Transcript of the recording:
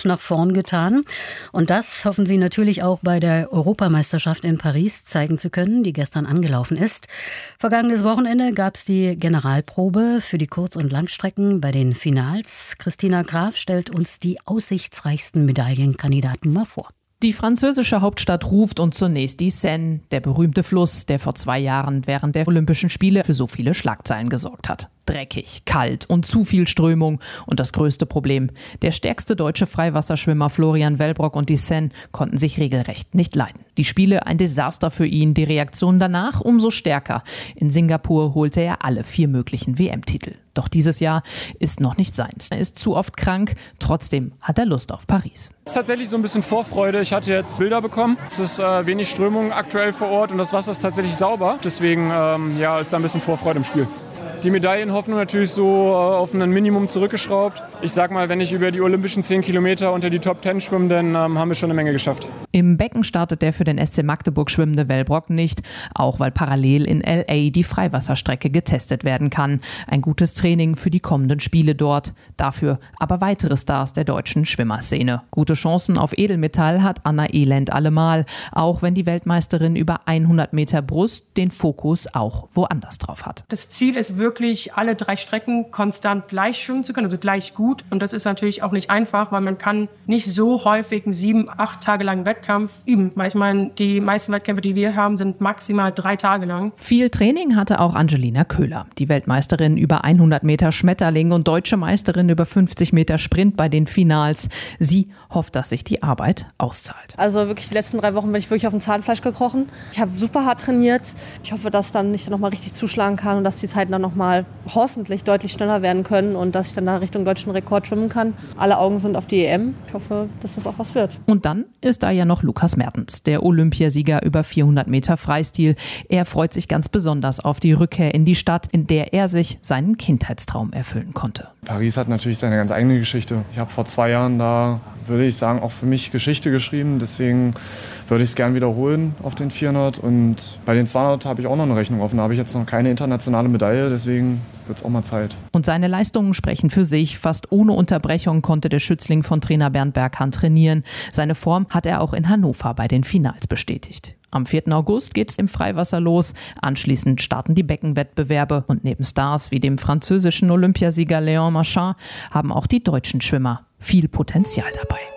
nach vorn getan. Und das hoffen sie natürlich auch bei der Europameisterschaft in Paris zeigen zu können, die gestern angelaufen ist. Vergangenes Wochenende gab es die Generalprobe für die Kurz- und Langstrecken bei den Finals. Christina Graf stellt uns die aussichtsreichsten Medaillenkandidaten mal vor. Die französische Hauptstadt ruft und zunächst die Seine, der berühmte Fluss, der vor 2 Jahren während der Olympischen Spiele für so viele Schlagzeilen gesorgt hat. Dreckig, kalt und zu viel Strömung. Und das größte Problem: der stärkste deutsche Freiwasserschwimmer Florian Wellbrock und die Seine konnten sich regelrecht nicht leiden. Die Spiele ein Desaster für ihn, die Reaktion danach umso stärker. In Singapur holte er alle 4 möglichen WM-Titel. Doch dieses Jahr ist noch nicht seins. Er ist zu oft krank, trotzdem hat er Lust auf Paris. Es ist tatsächlich so ein bisschen Vorfreude. Ich hatte jetzt Bilder bekommen. Es ist wenig Strömung aktuell vor Ort und das Wasser ist tatsächlich sauber. Deswegen ist da ein bisschen Vorfreude im Spiel. Die Medaillenhoffnung natürlich so auf ein Minimum zurückgeschraubt. Ich sag mal, wenn ich über die olympischen 10 Kilometer unter die Top 10 schwimme, dann haben wir schon eine Menge geschafft. Im Becken startet der für den SC Magdeburg schwimmende Wellbrock nicht, auch weil parallel in LA die Freiwasserstrecke getestet werden kann. Ein gutes Training für die kommenden Spiele dort. Dafür aber weitere Stars der deutschen Schwimmerszene. Gute Chancen auf Edelmetall hat Anna Elend allemal, auch wenn die Weltmeisterin über 100 Meter Brust den Fokus auch woanders drauf hat. Das Ziel ist wirklich, alle 3 Strecken konstant gleich schwimmen zu können, also gleich gut. Und das ist natürlich auch nicht einfach, weil man kann nicht so häufig einen 7-8 Tage langen Wettkampf üben. Weil ich meine, die meisten Wettkämpfe, die wir haben, sind maximal 3 Tage lang. Viel Training hatte auch Angelina Köhler, die Weltmeisterin über 100 Meter Schmetterling und deutsche Meisterin über 50 Meter Sprint bei den Finals. Sie hofft, dass sich die Arbeit auszahlt. Also wirklich die letzten 3 Wochen bin ich wirklich auf dem Zahnfleisch gekrochen. Ich habe super hart trainiert. Ich hoffe, dass dann ich noch mal richtig zuschlagen kann und dass die Zeiten dann noch mal hoffentlich deutlich schneller werden können und dass ich dann da Richtung deutschen Rekord schwimmen kann. Alle Augen sind auf die EM. Ich hoffe, dass das auch was wird. Und dann ist da ja noch Lukas Mertens, der Olympiasieger über 400 Meter Freistil. Er freut sich ganz besonders auf die Rückkehr in die Stadt, in der er sich seinen Kindheitstraum erfüllen konnte. Paris hat natürlich seine ganz eigene Geschichte. Ich habe vor 2 Jahren da, würde ich sagen, auch für mich Geschichte geschrieben. Deswegen würde ich es gern wiederholen auf den 400. Und bei den 200 habe ich auch noch eine Rechnung offen. Da habe ich jetzt noch keine internationale Medaille, deswegen wird es auch mal Zeit. Und seine Leistungen sprechen für sich. Fast ohne Unterbrechung konnte der Schützling von Trainer Bernd Berghahn trainieren. Seine Form hat er auch in Hannover bei den Finals bestätigt. Am 4. August geht es im Freiwasser los. Anschließend starten die Beckenwettbewerbe. Und neben Stars wie dem französischen Olympiasieger Léon Marchand haben auch die deutschen Schwimmer viel Potenzial dabei.